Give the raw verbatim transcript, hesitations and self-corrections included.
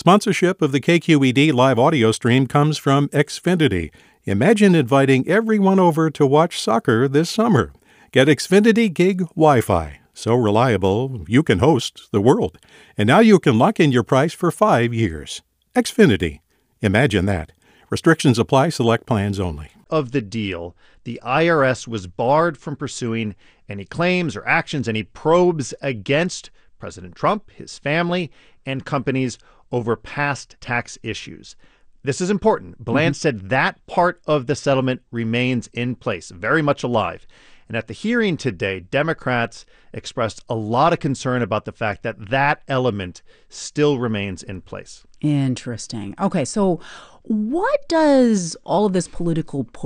Sponsorship of the K Q E D live audio stream comes from Xfinity. Imagine inviting everyone over to watch soccer this summer. Get Xfinity Gig Wi-Fi. So reliable, you can host the world. And now you can lock in your price for five years. Xfinity. Imagine that. Restrictions apply. Select plans only. Of the deal, the I R S was barred from pursuing any claims or actions, any probes against President Trump, his family, and companies over past tax issues. This is important. Bland mm-hmm. said that part of the settlement remains in place, very much alive. And at the hearing today, Democrats expressed a lot of concern about the fact that that element still remains in place. Interesting. Okay, so what does all of this political